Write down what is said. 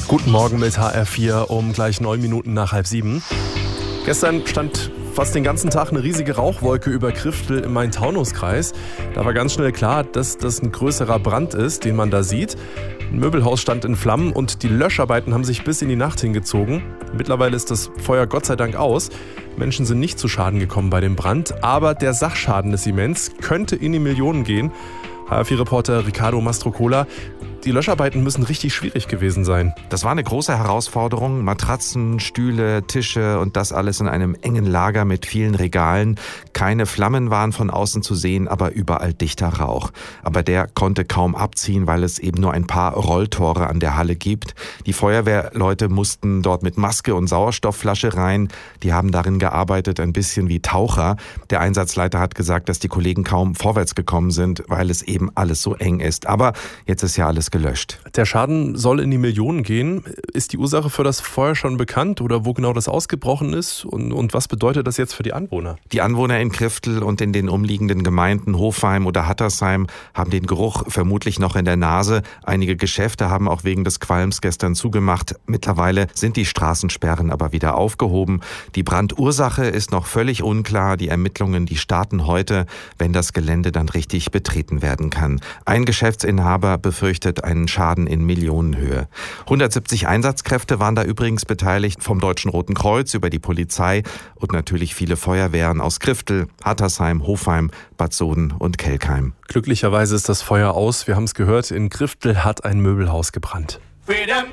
Guten Morgen mit HR4 um gleich 9 Minuten nach 6:30. Gestern stand fast den ganzen Tag eine riesige Rauchwolke über Kriftel im Main-Taunus-Kreis. Da war ganz schnell klar, dass das ein größerer Brand ist, den man da sieht. Ein Möbelhaus stand in Flammen und die Löscharbeiten haben sich bis in die Nacht hingezogen. Mittlerweile ist das Feuer Gott sei Dank aus. Menschen sind nicht zu Schaden gekommen bei dem Brand, aber der Sachschaden ist immens, könnte in die Millionen gehen. HR4-Reporter Ricardo Mastrocola. Die Löscharbeiten müssen richtig schwierig gewesen sein. Das war eine große Herausforderung. Matratzen, Stühle, Tische und das alles in einem engen Lager mit vielen Regalen. Keine Flammen waren von außen zu sehen, aber überall dichter Rauch. Aber der konnte kaum abziehen, weil es eben nur ein paar Rolltore an der Halle gibt. Die Feuerwehrleute mussten dort mit Maske und Sauerstoffflasche rein. Die haben darin gearbeitet, ein bisschen wie Taucher. Der Einsatzleiter hat gesagt, dass die Kollegen kaum vorwärts gekommen sind, weil es eben alles so eng ist. Aber jetzt ist ja alles gelöscht. Der Schaden soll in die Millionen gehen. Ist die Ursache für das Feuer schon bekannt oder wo genau das ausgebrochen ist? Und was bedeutet das jetzt für die Anwohner? Die Anwohner in Kriftel und in den umliegenden Gemeinden Hofheim oder Hattersheim haben den Geruch vermutlich noch in der Nase. Einige Geschäfte haben auch wegen des Qualms gestern zugemacht. Mittlerweile sind die Straßensperren aber wieder aufgehoben. Die Brandursache ist noch völlig unklar. Die Ermittlungen, die starten heute, wenn das Gelände dann richtig betreten werden kann. Ein Geschäftsinhaber befürchtet einen Schaden in Millionenhöhe. 170 Einsatzkräfte waren da übrigens beteiligt, vom Deutschen Roten Kreuz über die Polizei und natürlich viele Feuerwehren aus Kriftel, Hattersheim, Hofheim, Bad Soden und Kelkheim. Glücklicherweise ist das Feuer aus. Wir haben es gehört, in Kriftel hat ein Möbelhaus gebrannt.